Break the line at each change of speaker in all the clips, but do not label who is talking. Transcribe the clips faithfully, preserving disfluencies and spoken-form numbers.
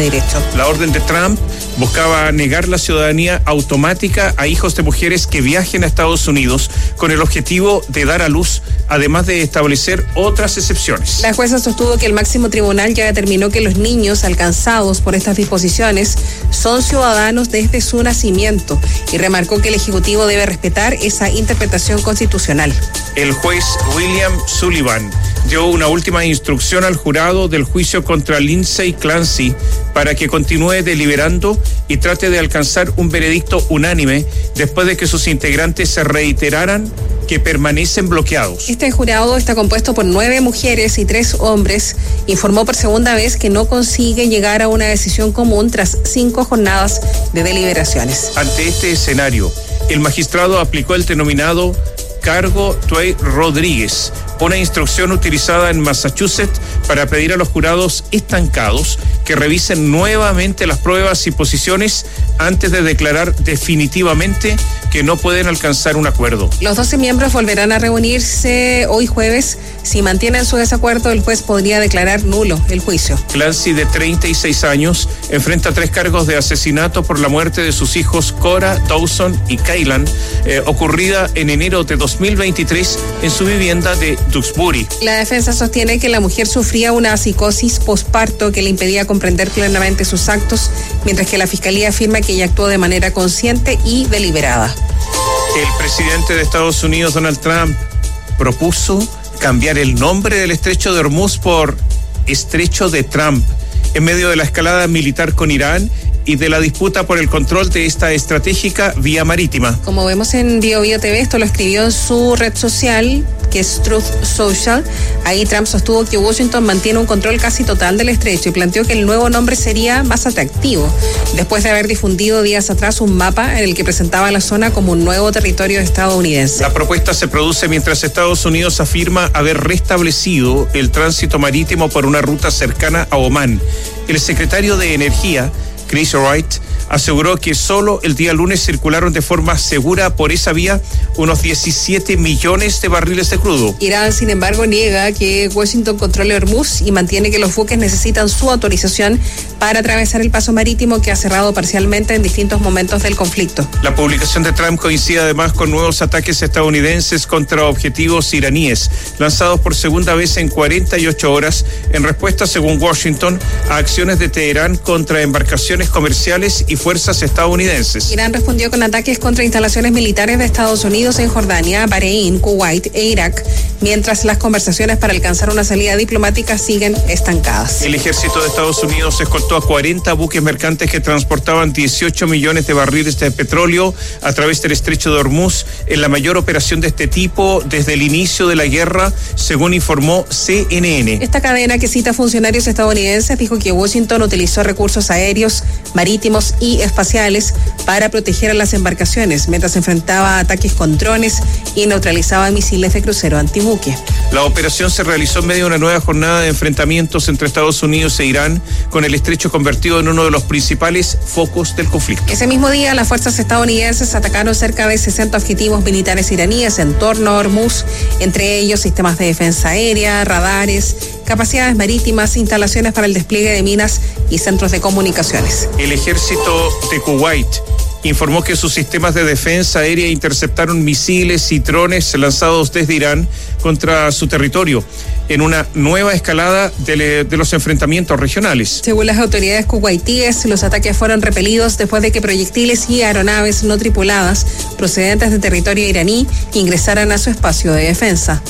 derecho.
La orden de Trump buscaba negar la ciudadanía automática a hijos de mujeres que viajen a Estados Unidos con el objetivo de dar a luz, además de establecer otras excepciones.
La jueza sostuvo que el máximo tribunal ya determinó que los niños alcanzados por estas disposiciones son ciudadanos desde su nacimiento y remarcó que el Ejecutivo debe respetar esa interpretación constitucional.
El juez William Sullivan dio una última instrucción al jurado del juicio contra Lindsay Clancy para que continúe deliberando y trate de alcanzar un veredicto unánime después de que sus integrantes se reiteraran que permanecen bloqueados.
Este jurado está compuesto por nueve mujeres y tres hombres. Informó por segunda vez que no consigue llegar a una decisión común tras cinco jornadas de deliberaciones.
Ante este escenario, el magistrado aplicó el denominado cargo Tway Rodríguez, una instrucción utilizada en Massachusetts para pedir a los jurados estancados que revisen nuevamente las pruebas y posiciones antes de declarar definitivamente que no pueden alcanzar un acuerdo.
Los doce miembros volverán a reunirse hoy jueves. Si mantienen su desacuerdo, el juez podría declarar nulo el juicio.
Clancy, de treinta y seis años, enfrenta tres cargos de asesinato por la muerte de sus hijos Cora, Dawson y Kaylan, eh, ocurrida en enero de dos mil veintitrés en su vivienda de Duxbury.
La defensa sostiene que la mujer sufría una psicosis posparto que le impedía comprender plenamente sus actos, mientras que la fiscalía afirma que ella actuó de manera consciente y deliberada.
El presidente de Estados Unidos, Donald Trump, propuso cambiar el nombre del estrecho de Hormuz por Estrecho de Trump, en medio de la escalada militar con Irán y de la disputa por el control de esta estratégica vía marítima.
Como vemos en Bio Bio T V, esto lo escribió en su red social, que es Truth Social. Ahí Trump sostuvo que Washington mantiene un control casi total del estrecho y planteó que el nuevo nombre sería más atractivo, después de haber difundido días atrás un mapa en el que presentaba la zona como un nuevo territorio estadounidense.
La propuesta se produce mientras Estados Unidos afirma haber restablecido el tránsito marítimo por una ruta cercana a Omán. El secretario de Energía, Chris Wright, aseguró que solo el día lunes circularon de forma segura por esa vía unos diecisiete millones de barriles de crudo.
Irán, sin embargo, niega que Washington controle Hormuz y mantiene que los buques necesitan su autorización para atravesar el paso marítimo que ha cerrado parcialmente en distintos momentos del conflicto.
La publicación de Trump coincide además con nuevos ataques estadounidenses contra objetivos iraníes, lanzados por segunda vez en cuarenta y ocho horas, en respuesta, según Washington, a acciones de Teherán contra embarcaciones comerciales y fuerzas estadounidenses.
Irán respondió con ataques contra instalaciones militares de Estados Unidos en Jordania, Bahrein, Kuwait e Irak, mientras las conversaciones para alcanzar una salida diplomática siguen estancadas.
El ejército de Estados Unidos escoltó a cuarenta buques mercantes que transportaban dieciocho millones de barriles de petróleo a través del estrecho de Hormuz, en la mayor operación de este tipo desde el inicio de la guerra, según informó C N N.
Esta cadena, que cita funcionarios estadounidenses, dijo que Washington utilizó recursos aéreos, marítimos y espaciales para proteger a las embarcaciones, mientras enfrentaba ataques con drones y neutralizaba misiles de crucero antibuque.
La operación se realizó en medio de una nueva jornada de enfrentamientos entre Estados Unidos e Irán, con el estrecho convertido en uno de los principales focos del conflicto.
Ese mismo día, las fuerzas estadounidenses atacaron cerca de sesenta objetivos militares iraníes en torno a Hormuz, entre ellos sistemas de defensa aérea, radares, capacidades marítimas, instalaciones para el despliegue de minas y centros de comunicaciones.
El ejército de Kuwait informó que sus sistemas de defensa aérea interceptaron misiles y drones lanzados desde Irán contra su territorio, en una nueva escalada de, de los enfrentamientos regionales.
Según las autoridades kuwaitíes, los ataques fueron repelidos después de que proyectiles y aeronaves no tripuladas procedentes de territorio iraní ingresaran a su espacio de defensa.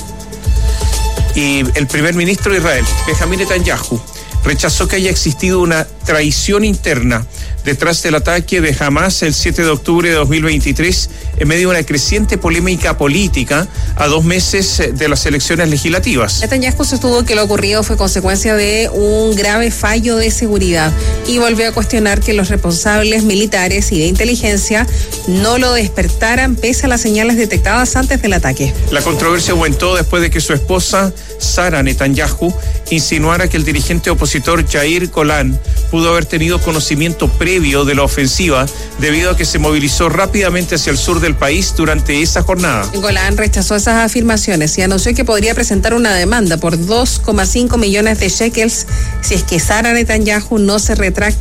Y el primer ministro de Israel, Benjamín Netanyahu, rechazó que haya existido una traición interna detrás del ataque de Hamas el siete de octubre de dos mil veintitrés, en medio de una creciente polémica política a dos meses de las elecciones legislativas.
Netanyahu sostuvo que lo ocurrido fue consecuencia de un grave fallo de seguridad y volvió a cuestionar que los responsables militares y de inteligencia no lo despertaran pese a las señales detectadas antes del ataque.
La controversia aumentó después de que su esposa, Sara Netanyahu, insinuara que el dirigente opositor Yair Golan pudo haber tenido conocimiento previo de la ofensiva debido a que se movilizó rápidamente hacia el sur del país durante esa jornada.
Golan rechazó esas afirmaciones y anunció que podría presentar una demanda por dos coma cinco millones de shekels si es que Sara Netanyahu no se retracta